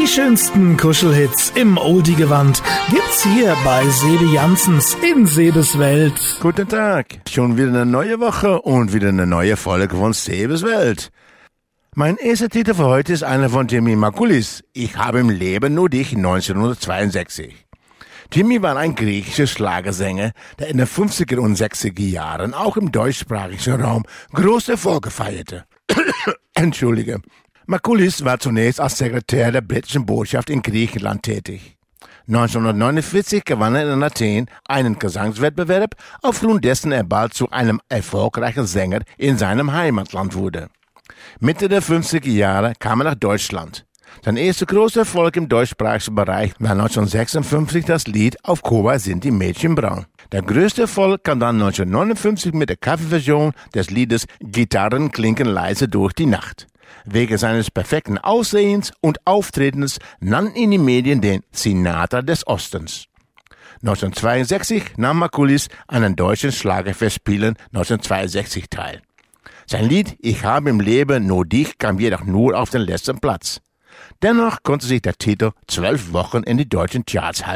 Die schönsten Kuschelhits im Oldie-Gewand gibt's hier bei Sebe Janssens in Sebes Welt. Guten Tag, schon wieder eine neue Woche und wieder eine neue Folge von Sebes Welt. Mein erster Titel für heute ist einer von Jimmy Margulis. Ich habe im Leben nur dich, 1962. Jimmy war ein griechischer Schlagersänger, der in den 50er und 60er Jahren auch im deutschsprachigen Raum große Erfolge feierte. Entschuldige. Margulis war zunächst als Sekretär der britischen Botschaft in Griechenland tätig. 1949 gewann er in Athen einen Gesangswettbewerb, aufgrund dessen er bald zu einem erfolgreichen Sänger in seinem Heimatland wurde. Mitte der 50er Jahre kam er nach Deutschland. Sein erster großer Erfolg im deutschsprachigen Bereich war 1956 das Lied Auf Kuba sind die Mädchen braun. Der größte Erfolg kam dann 1959 mit der Coverversion des Liedes Gitarren klingen leise durch die Nacht. Wegen seines perfekten Aussehens und Auftretens nannten ihn die Medien den Sinatra des Ostens. 1962 nahm Margulis an den deutschen Schlagerfestspielen 1962 teil. Sein Lied Ich habe im Leben nur dich kam jedoch nur auf den letzten Platz. Dennoch konnte sich der Titel 12 Wochen in die deutschen Charts halten.